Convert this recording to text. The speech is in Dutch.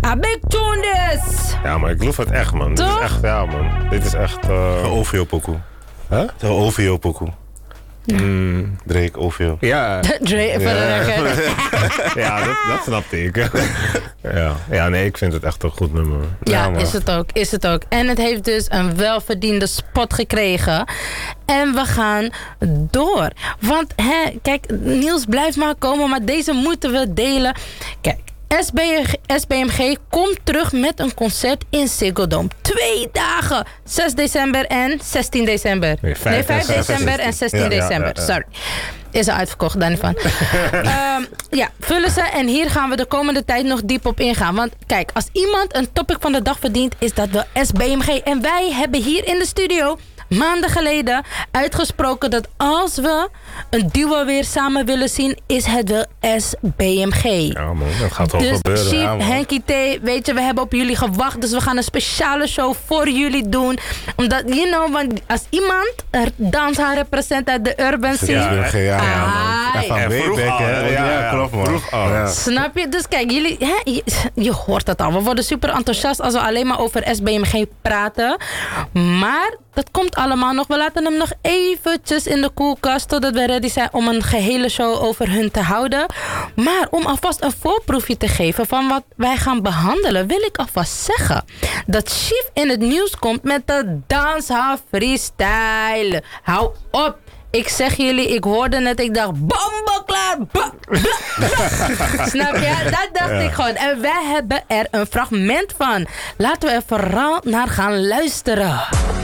A big tune this! Ja, maar ik geloof het echt, man. Dit is echt, ja, man. Dit is echt... OVO-pokoe. Huh? OVO-pokoe. Drake, OVO. Ja. Dre, voor de record. Ja, dat snapte ik. Ja, nee, ik vind het echt een goed nummer. Ja, is het ook. En het heeft dus een welverdiende spot gekregen. En we gaan door. Want, kijk, Niels blijft maar komen, maar deze moeten we delen. Kijk, SBMG komt terug met een concert in Ziggo Dome. 2 dagen. 6 december en 16 december. Nee, 5 december en 16 december. Ja. Sorry. Is al uitverkocht, daar niet van. Ja, vullen ze. En hier gaan we de komende tijd nog diep op ingaan. Want kijk, als iemand een topic van de dag verdient, is dat wel SBMG. En wij hebben hier in de studio maanden geleden uitgesproken dat als we een duo weer samen willen zien, is het wel SBMG. Ja, man, dat gaat wel dus gebeuren. Chief, Ja, Henkie T, weet je, we hebben op jullie gewacht. Dus we gaan een speciale show voor jullie doen. Omdat, want als iemand er danshaan represent uit de urban scene. Ja, man. Van Weebeek, hè? Ja, klopt, man. Ja. Snap je? Dus kijk, jullie, je hoort het al. We worden super enthousiast als we alleen maar over SBMG praten. Maar dat komt allemaal nog. We laten hem nog eventjes in de koelkast totdat we ready zijn om een gehele show over hun te houden. Maar om alvast een voorproefje te geven van wat wij gaan behandelen, wil ik alvast zeggen dat Chief in het nieuws komt met de Danshall Freestyle. Hou op! Ik zeg jullie, ik hoorde het, ik dacht, bomba klaar. Snap je? Dat dacht ik gewoon. En wij hebben er een fragment van. Laten we er vooral naar gaan luisteren.